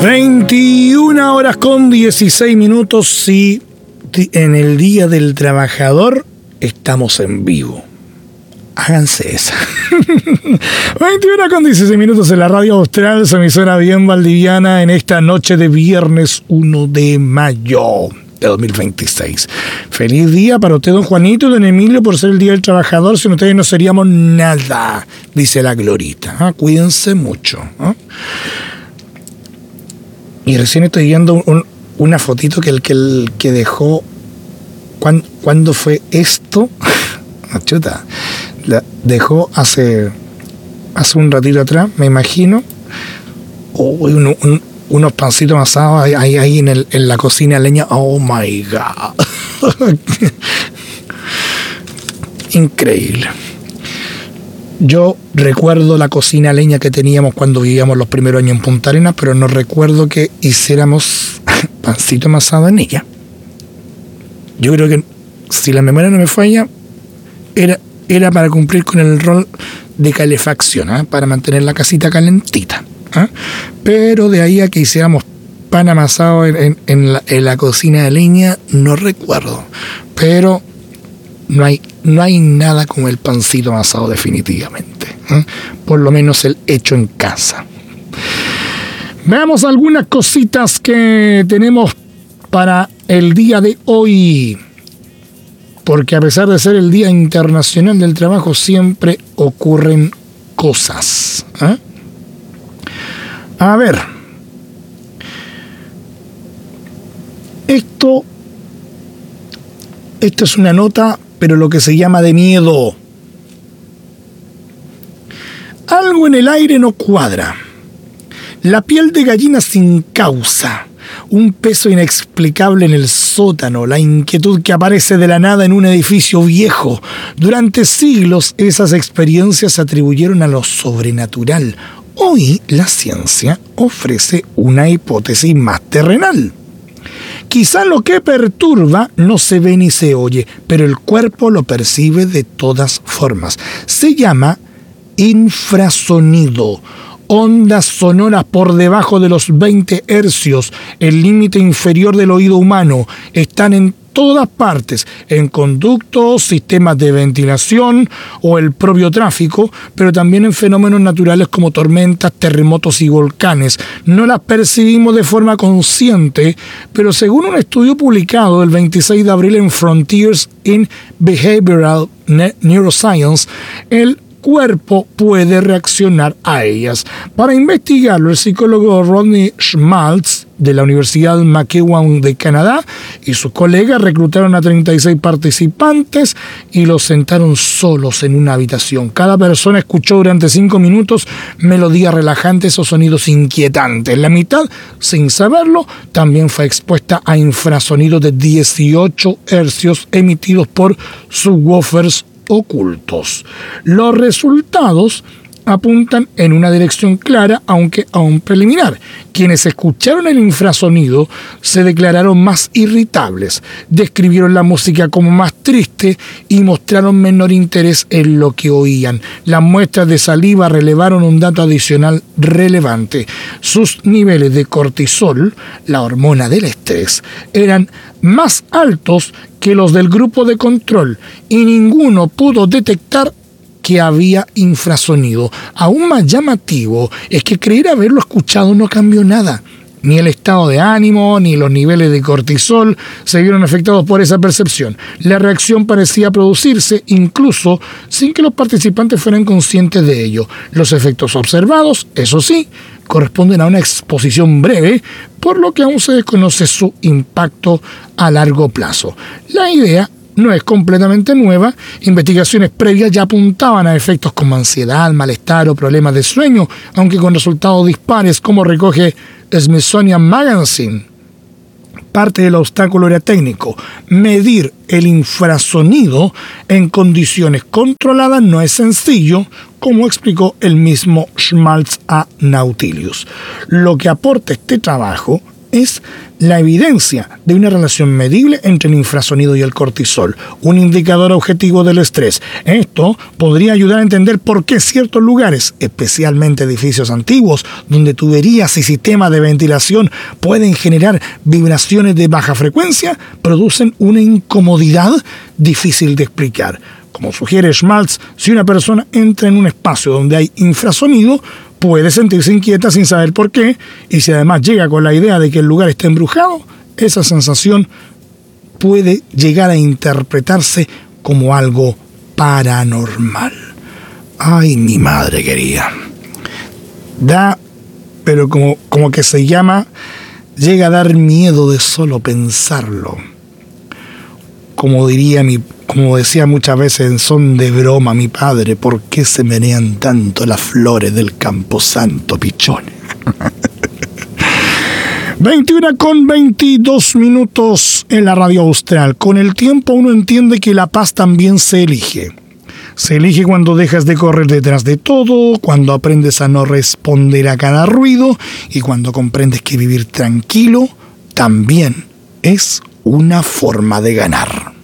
21 horas con 16 minutos. Sí, en el Día del Trabajador estamos en vivo. Háganse esa. 21 con 16 minutos en la radio austral, su emisora bien valdiviana, en esta noche de viernes 1 de mayo de 2026. Feliz día para usted, don Juanito y don Emilio, por ser el Día del Trabajador. Sin ustedes no seríamos nada, dice la Glorita. Cuídense mucho. Y recién estoy viendo una fotito que dejó. ¿Cuándo fue esto? Chuta. La dejó hace un ratito atrás, me imagino. Unos pancitos asados ahí en la cocina leña. Oh my God. Increíble. Yo recuerdo la cocina leña que teníamos cuando vivíamos los primeros años en Punta Arenas, pero no recuerdo que hiciéramos pancito amasado en ella. Yo creo que, si la memoria no me falla, era para cumplir con el rol de calefacción, para mantener la casita calentita. Pero de ahí a que hiciéramos pan amasado en la cocina de leña, no recuerdo. Pero no hay nada como el pancito amasado definitivamente. Por lo menos el hecho en casa. Veamos algunas cositas que tenemos para el día de hoy. Porque a pesar de ser el Día Internacional del Trabajo, siempre ocurren cosas. A ver. Esto es una nota, pero lo que se llama de miedo. Algo en el aire no cuadra. La piel de gallina sin causa. Un peso inexplicable en el sótano, la inquietud que aparece de la nada en un edificio viejo. Durante siglos esas experiencias se atribuyeron a lo sobrenatural. Hoy la ciencia ofrece una hipótesis más terrenal. Quizá lo que perturba no se ve ni se oye, pero el cuerpo lo percibe de todas formas. Se llama infrasonido. Ondas sonoras por debajo de los 20 hercios, el límite inferior del oído humano, están en todas partes, en conductos, sistemas de ventilación o el propio tráfico, pero también en fenómenos naturales como tormentas, terremotos y volcanes. No las percibimos de forma consciente, pero según un estudio publicado el 26 de abril en Frontiers in Behavioral Neuroscience, el cuerpo puede reaccionar a ellas. Para investigarlo, el psicólogo Rodney Schmaltz de la Universidad McEwan de Canadá y sus colegas reclutaron a 36 participantes y los sentaron solos en una habitación. Cada persona escuchó durante 5 minutos melodías relajantes o sonidos inquietantes. La mitad, sin saberlo, también fue expuesta a infrasonidos de 18 hercios emitidos por subwoofers ocultos. Los resultados apuntan en una dirección clara, aunque aún preliminar. Quienes escucharon el infrasonido se declararon más irritables, describieron la música como más triste y mostraron menor interés en lo que oían. Las muestras de saliva revelaron un dato adicional relevante. Sus niveles de cortisol, la hormona del estrés, eran más altos que los del grupo de control y ninguno pudo detectar que había infrasonido. Aún más llamativo es que creer haberlo escuchado no cambió nada. Ni el estado de ánimo, ni los niveles de cortisol se vieron afectados por esa percepción. La reacción parecía producirse incluso sin que los participantes fueran conscientes de ello. Los efectos observados, eso sí, corresponden a una exposición breve, por lo que aún se desconoce su impacto a largo plazo. La idea no es completamente nueva. Investigaciones previas ya apuntaban a efectos como ansiedad, malestar o problemas de sueño, aunque con resultados dispares, como recoge Smithsonian Magazine. Parte del obstáculo era técnico. Medir el infrasonido en condiciones controladas no es sencillo, como explicó el mismo Schmaltz a Nautilus. Lo que aporta este trabajo es la evidencia de una relación medible entre el infrasonido y el cortisol, un indicador objetivo del estrés. Esto podría ayudar a entender por qué ciertos lugares, especialmente edificios antiguos, donde tuberías y sistemas de ventilación pueden generar vibraciones de baja frecuencia, producen una incomodidad difícil de explicar. Como sugiere Schmaltz, si una persona entra en un espacio donde hay infrasonido, puede sentirse inquieta sin saber por qué, y si además llega con la idea de que el lugar está embrujado, esa sensación puede llegar a interpretarse como algo paranormal. Ay, mi madre querida. Pero como que se llama, llega a dar miedo de solo pensarlo. Como decía muchas veces en son de broma mi padre, ¿por qué se menean tanto las flores del camposanto, pichones? 21:22 en la radio austral. Con el tiempo uno entiende que la paz también se elige. Se elige cuando dejas de correr detrás de todo, cuando aprendes a no responder a cada ruido y cuando comprendes que vivir tranquilo también es una forma de ganar.